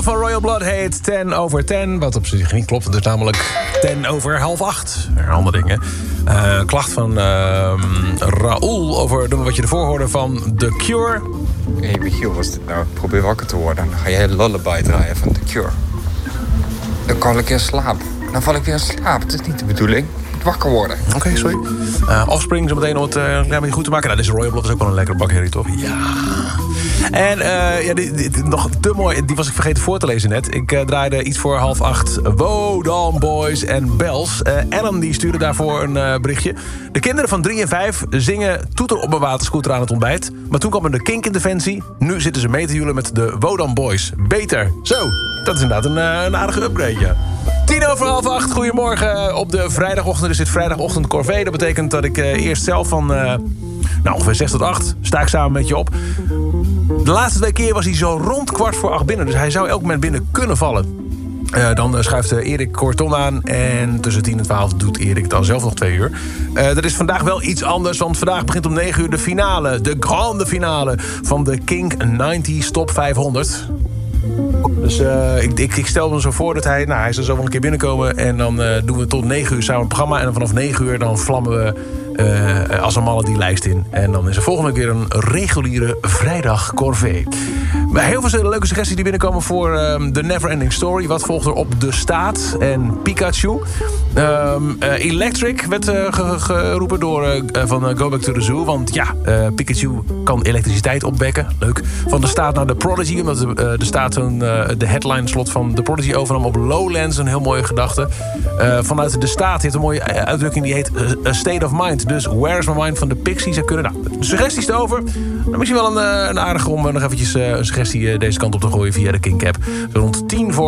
Van Royal Blood heet 10/10, wat op zich niet klopt. Het is namelijk 8:10. Herhandelingen. Klacht van Raoul over het nummer wat je ervoor hoorde van The Cure. Hé Michiel, was dit nou? Probeer wakker te worden. Dan ga jij Lullaby draaien van The Cure. Dan kan ik weer slapen. Dan val ik weer in slaap. Het is niet de bedoeling. Ik moet wakker worden. Oké, sorry. Offspring zo meteen om het een goed te maken. Nou, deze Royal Blood is ook wel een lekkere bakherrie, toch? Ja. En nog te mooi, die was ik vergeten voor te lezen net. Ik draaide iets voor 7:30. Wodan Boys en Bells. Ellen die stuurde daarvoor een berichtje. De kinderen van 3 en 5 zingen toeter op een waterscooter aan het ontbijt. Maar toen kwam er de Kink-interventie. Nu zitten ze mee te joelen met de Wodan Boys. Beter. Zo, dat is inderdaad een aardige upgrade, ja. 7:10. Goedemorgen op de vrijdagochtend. Er zit vrijdagochtend corvée. Dat betekent dat ik eerst zelf van ongeveer 6 tot 8 sta ik samen met je op. De laatste 2 keer was hij zo rond 7:15 binnen. Dus hij zou elk moment binnen kunnen vallen. Dan schuift Erik Korton aan. En tussen 10 en 12 doet Erik dan zelf nog 2 uur. Dat is vandaag wel iets anders. Want vandaag begint om 9 uur de finale. De grande finale van de Kink 90s Top 500. Dus ik stel me zo voor dat hij zal zo wel een keer binnenkomen. En dan doen we tot 9 uur samen het programma. En dan vanaf 9 uur dan vlammen we als een malle die lijst in. En dan is er volgende week weer een reguliere vrijdag corvée. Maar heel veel leuke suggesties die binnenkomen voor The Neverending Story. Wat volgt er op De Staat en Pikachu. Electric werd geroepen door van Go Back to the Zoo. Want ja, Pikachu kan elektriciteit opwekken. Leuk. Van De Staat naar The Prodigy. Omdat De Staat de headline slot van The Prodigy overnam op Lowlands. Een heel mooie gedachte. Vanuit De Staat heeft een mooie uitdrukking die heet A State of Mind. Dus Where's My Mind van de Pixies zou kunnen. Nou, suggesties erover. Dan misschien wel een aardige om nog eventjes een suggestie deze kant op te gooien via de Kink-app. Zo rond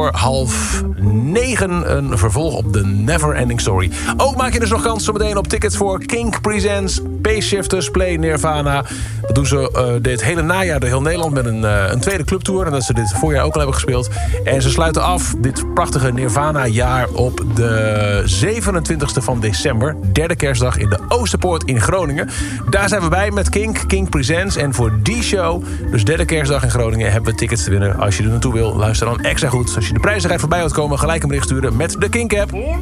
8:50 een vervolg op de Neverending Story. Ook maak je dus nog kans zometeen op tickets voor Kink Presents, Pace Shifters, Play Nirvana. Dat doen ze dit hele najaar door heel Nederland met een tweede clubtour. En dat ze dit voorjaar ook al hebben gespeeld. En ze sluiten af dit prachtige Nirvana-jaar op de 27e van december. Derde kerstdag in de Oosterpoort in Groningen. Daar zijn we bij met Kink Presents. En voor die show, dus derde kerstdag in Groningen, hebben we tickets te winnen. Als je er naartoe wil, luister dan extra goed. Als je de prijzigheid voorbij wilt komen, gelijk een bericht sturen met de Kink-app.